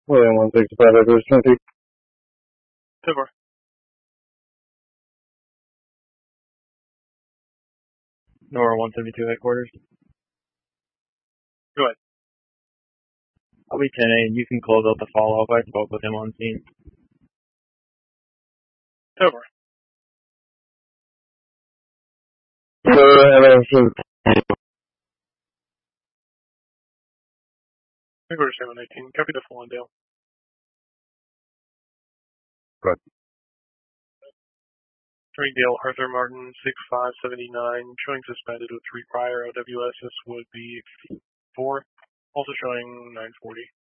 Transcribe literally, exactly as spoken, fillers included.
William one sixty-five, Edwards twenty. Silver. Nora one seventy-two headquarters. Go ahead. I'll be ten A and you can close out the follow-up. I spoke with him on scene. Silver. Headquarters seven nineteen. Copy the full on Dale. Good. Showing Dale Arthur Martin, six five seventy-nine, showing suspended with three prior O W S. This would be four. Also showing nine forty.